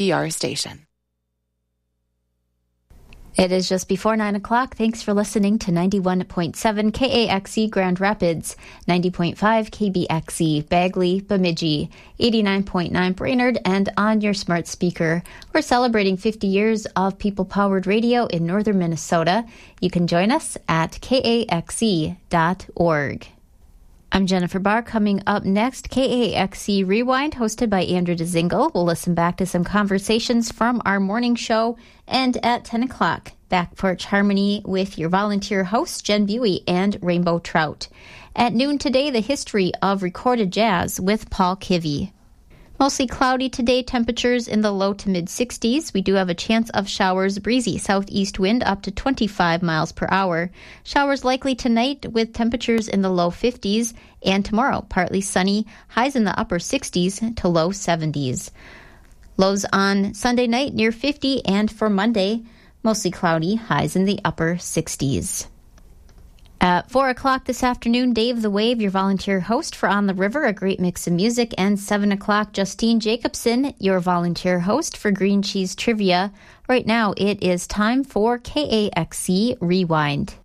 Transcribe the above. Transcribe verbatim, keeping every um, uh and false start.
Our station. It is just before nine o'clock. Thanks for listening to ninety-one point seven K A X E Grand Rapids, ninety point five K B X E Bagley, Bemidji, eighty-nine point nine Brainerd, and on your smart speaker. We're celebrating fifty years of people-powered radio in northern Minnesota. You can join us at K A X E dot org. I'm Jennifer Barr. Coming up next, K A X C Rewind, hosted by Andrew DeZingle. We'll listen back to some conversations from our morning show. And at ten o'clock, Back Porch Harmony with your volunteer hosts, Jen Buey and Rainbow Trout. At noon today, the history of recorded jazz with Paul Kivy. Mostly cloudy today, temperatures in the low to mid-sixties. We do have a chance of showers, breezy southeast wind up to twenty-five miles per hour. Showers likely tonight with temperatures in the low fifties. And tomorrow, partly sunny, highs in the upper sixties to low seventies. Lows on Sunday night near fifty, and for Monday, mostly cloudy, highs in the upper sixties. At four o'clock this afternoon, Dave the Wave, your volunteer host for On the River, a great mix of music. And seven o'clock, Justine Jacobson, your volunteer host for Green Cheese Trivia. Right now, it is time for K A X C Rewind.